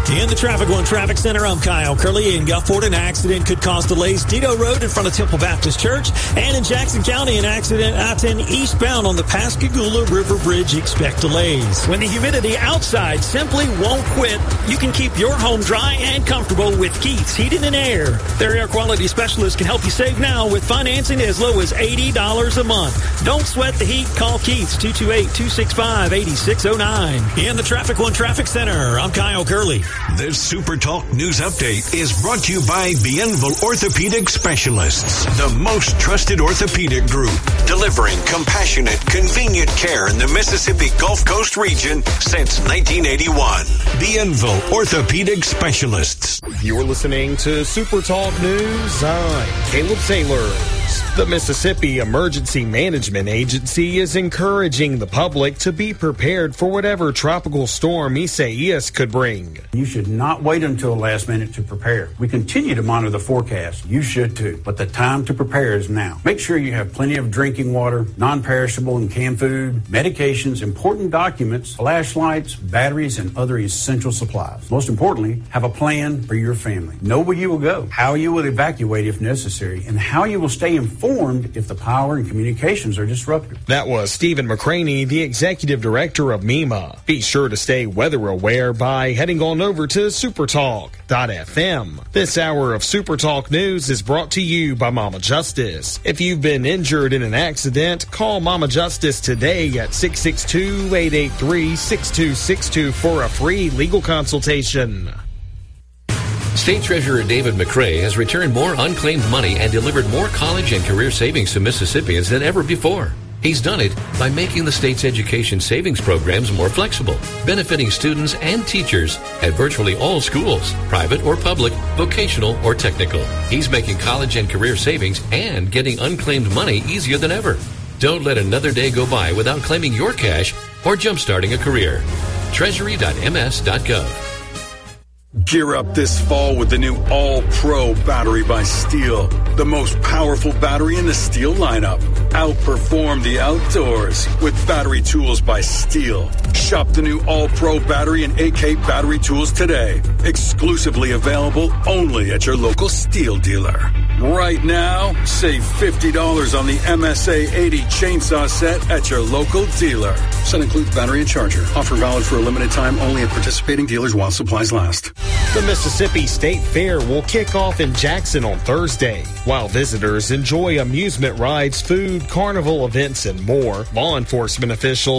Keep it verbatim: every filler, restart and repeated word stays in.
In the Traffic One Traffic Center, I'm Kyle Curley. In Gulfport, an accident could cause delays. Dido Road in front of Temple Baptist Church. And in Jackson County, an accident I ten eastbound on the Pascagoula River Bridge. Expect delays. When the humidity outside simply won't quit, you can keep your home dry and comfortable with Keith's Heating and Air. Their air quality specialists can help you save now with financing as low as eighty dollars a month. Don't sweat the heat. Call Keith's two two eight, two six five, eight six zero nine. In the Traffic One Traffic Center, I'm Kyle Curley. This Super Talk News Update is brought to you by Bienville Orthopedic Specialists, the most trusted orthopedic group, delivering compassionate, convenient care in the Mississippi Gulf Coast region since nineteen eighty-one. Bienville Orthopedic Specialists. You're listening to Super Talk News. I'm Caleb Saylor. The Mississippi Emergency Management Agency is encouraging the public to be prepared for whatever tropical storm Isaias could bring. You should not wait until the last minute to prepare. We continue to monitor the forecast. You should too. But the time to prepare is now. Make sure you have plenty of drinking water, non-perishable and canned food, medications, important documents, flashlights, batteries, and other essential supplies. Most importantly, have a plan for your family. Know where you will go, how you will evacuate if necessary, and how you will stay informed if the power and communications are disrupted. That was Stephen McCraney, the executive director of MEMA. Be sure to stay weather aware by heading on over to supertalk dot f m. This hour of Super Talk News is brought to you by Mama Justice. If you've been injured in an accident, call Mama Justice today at six six two, eight eight three, six two six two for a free legal consultation. State Treasurer David McRae has returned more unclaimed money and delivered more college and career savings to Mississippians than ever before. He's done it by making the state's education savings programs more flexible, benefiting students and teachers at virtually all schools, private or public, vocational or technical. He's making college and career savings and getting unclaimed money easier than ever. Don't let another day go by without claiming your cash or jumpstarting a career. treasury dot m s dot gov. Gear up this fall with the new All-Pro battery by Steel. The most powerful battery in the Steel lineup. Outperform the outdoors with battery tools by Steel. Shop the new All-Pro battery and A K battery tools today. Exclusively available only at your local Steel dealer. Right now, save fifty dollars on the M S A eighty chainsaw set at your local dealer. Set includes battery and charger. Offer valid for a limited time only at participating dealers while supplies last. The Mississippi State Fair will kick off in Jackson on Thursday. While visitors enjoy amusement rides, food, carnival events, and more, law enforcement officials